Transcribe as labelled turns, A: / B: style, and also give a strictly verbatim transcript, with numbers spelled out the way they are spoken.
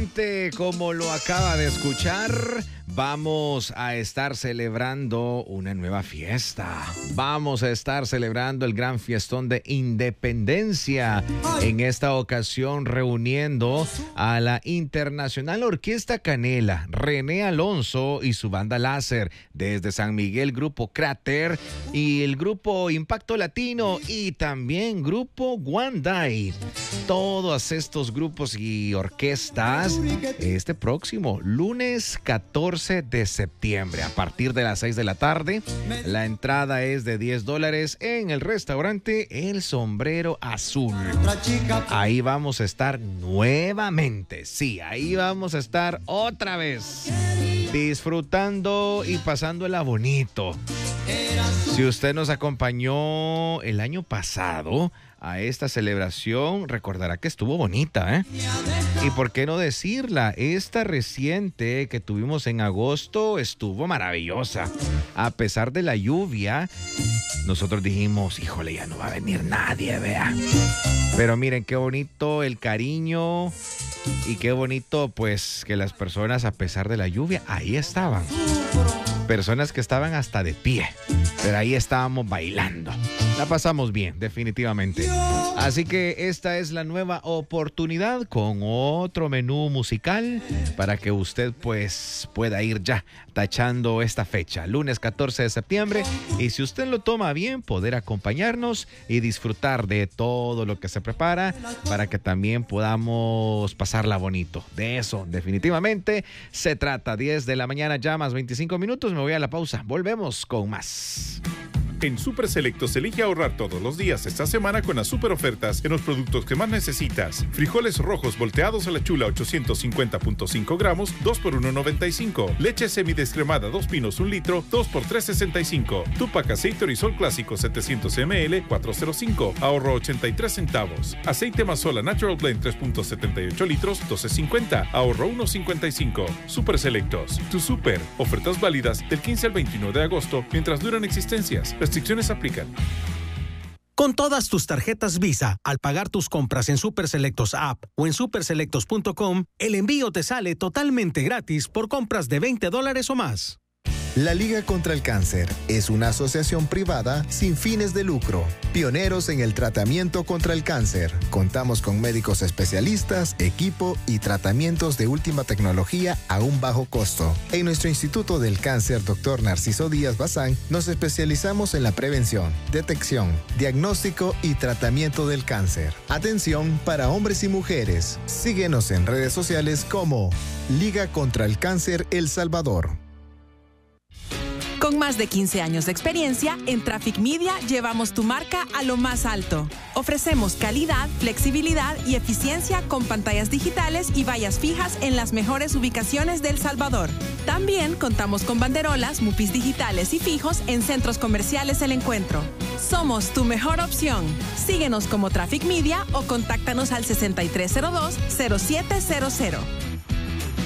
A: Efectivamente, como lo acaba de escuchar, vamos a estar celebrando una nueva fiesta. Vamos a estar celebrando el gran fiestón de Independencia. En esta ocasión reuniendo a la Internacional Orquesta Canela, René Alonso y su banda Láser. Desde San Miguel, Grupo Cráter y el Grupo Impacto Latino y también Grupo One Day. Todos estos grupos y orquestas este próximo lunes catorce de septiembre a partir de las seis de la tarde. La entrada es de diez dólares en el restaurante El Sombrero Azul. Ahí vamos a estar nuevamente. Sí, ahí vamos a estar otra vez disfrutando y pasándola bonito. Si usted nos acompañó el año pasado a esta celebración, recordará que estuvo bonita, ¿eh? Y por qué no decirla, esta reciente que tuvimos en agosto estuvo maravillosa. A pesar de la lluvia, nosotros dijimos, híjole, ya no va a venir nadie, vea. Pero miren qué bonito el cariño y qué bonito pues que las personas, a pesar de la lluvia, ahí estaban. Personas que estaban hasta de pie, pero ahí estábamos bailando. La pasamos bien, definitivamente. Así que esta es la nueva oportunidad con otro menú musical para que usted pues pueda ir ya tachando esta fecha, lunes catorce de septiembre. Y si usted lo toma bien, poder acompañarnos y disfrutar de todo lo que se prepara para que también podamos pasarla bonito. De eso, definitivamente, se trata. diez de la mañana ya, más veinticinco minutos. Me voy a la pausa. Volvemos con más.
B: En Super Selectos elige ahorrar todos los días esta semana con las super ofertas en los productos que más necesitas. Frijoles rojos volteados a la chula ochocientos cincuenta punto cinco gramos, dos por uno noventa y cinco. Leche semidescremada dos pinos un litro, dos por tres sesenta y cinco. Tupac aceite Orisol clásico setecientos mililitros, cuatro cero cinco. Ahorro ochenta y tres centavos. Aceite Mazola Natural Blend tres punto setenta y ocho litros, doce cincuenta. Ahorro uno cincuenta y cinco. Super Selectos. Tu super. Ofertas válidas del quince al veintiuno de agosto mientras duran existencias. Restricciones aplican.
C: Con todas tus tarjetas Visa, al pagar tus compras en Super Selectos App o en super selectos punto com, el envío te sale totalmente gratis por compras de veinte dólares o más.
D: La Liga contra el Cáncer es una asociación privada sin fines de lucro, pioneros en el tratamiento contra el cáncer. Contamos con médicos especialistas, equipo y tratamientos de última tecnología a un bajo costo. En nuestro Instituto del Cáncer, doctor Narciso Díaz Bazán, nos especializamos en la prevención, detección, diagnóstico y tratamiento del cáncer. Atención para hombres y mujeres. Síguenos en redes sociales como Liga contra el Cáncer El Salvador.
E: Con más de quince años de experiencia, en Traffic Media llevamos tu marca a lo más alto. Ofrecemos calidad, flexibilidad y eficiencia con pantallas digitales y vallas fijas en las mejores ubicaciones de El Salvador. También contamos con banderolas, mupis digitales y fijos en centros comerciales El Encuentro. Somos tu mejor opción. Síguenos como Traffic Media o contáctanos al sesenta y tres cero dos, cero siete cero cero.